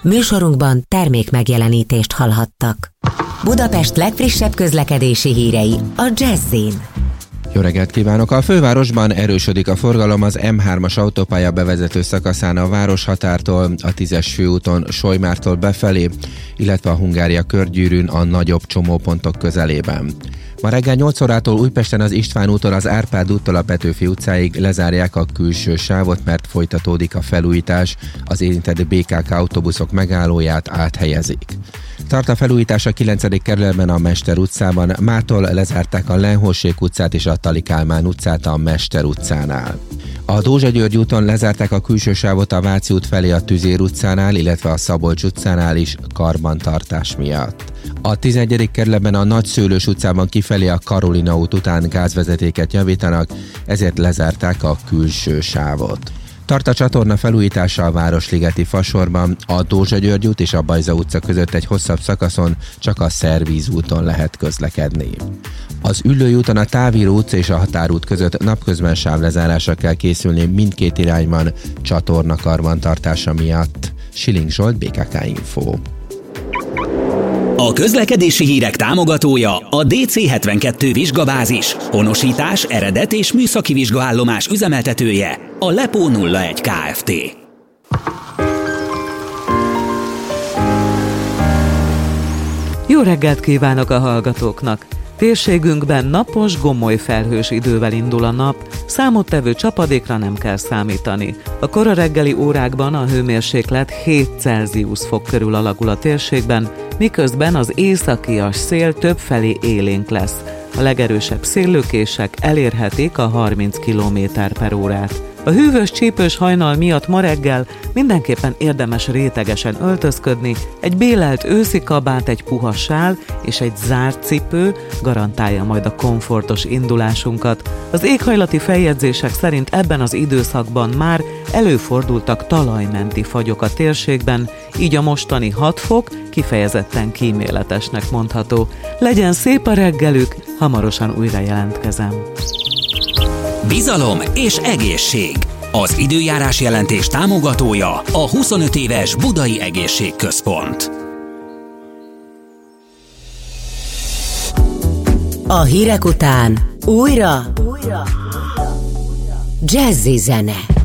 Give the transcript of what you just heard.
Műsorunkban termék megjelenítést hallhattak. Budapest legfrissebb közlekedési hírei a Jazz-in. Jó reggelt kívánok! A fővárosban erősödik a forgalom az M3-as autópálya bevezető szakaszán a Városhatártól, a 10-es főúton Solymártól befelé, illetve a Hungária körgyűrűn a nagyobb csomópontok közelében. Ma reggel 8 órától Újpesten az István úton az Árpád úttól a Petőfi utcáig lezárják a külső sávot, mert folytatódik a felújítás, az érintett BKK autóbuszok megállóját áthelyezik. Tart a felújítás a 9. kerületben a Mester utcában, mától lezárták a Lenhosség utcát és a Tali Kálmán utcát a Mester utcánál. A Dózsa György úton lezárták a külső sávot a Váci út felé a Tüzér utcánál, illetve a Szabolcs utcánál is karbantartás miatt. A 11. kerületben a Nagyszőlős utcában kifelé a Karolina út után gázvezetéket javítanak, ezért lezárták a külső sávot. Tart a csatorna felújítása a Városligeti Fasorban, a Dózsa György út és a Bajza utca között egy hosszabb szakaszon csak a Szervíz úton lehet közlekedni. Az Üllői úton a Táviró utca és a Határút között napközben sávlezárásra kell készülni mindkét irányban csatorna karbantartása miatt. Siling Zsolt, BKK Info. A közlekedési hírek támogatója a DC72 vizsgabázis, honosítás, eredet és műszaki vizsgaállomás üzemeltetője, a Lepó 01 Kft. Jó reggelt kívánok a hallgatóknak! Térségünkben napos, gomoly felhős idővel indul a nap, számottevő csapadékra nem kell számítani. A kora reggeli órákban a hőmérséklet 7 Celsius fok körül alakul a térségben, miközben az északias szél többfelé élénk lesz. A legerősebb széllökések elérhetik a 30 km/órát. A hűvös, csípős hajnal miatt ma reggel mindenképpen érdemes rétegesen öltözködni, egy bélelt őszi kabát, egy puha sál és egy zárt cipő garantálja majd a komfortos indulásunkat. Az éghajlati feljegyzések szerint ebben az időszakban már előfordultak talajmenti fagyok a térségben, így a mostani 6 fok kifejezetten kíméletesnek mondható. Legyen szép a reggelük, hamarosan újra jelentkezem. Bizalom és egészség. Az időjárás jelentés támogatója a 25 éves Budai Egészségközpont. A hírek után újra Jazzy zene.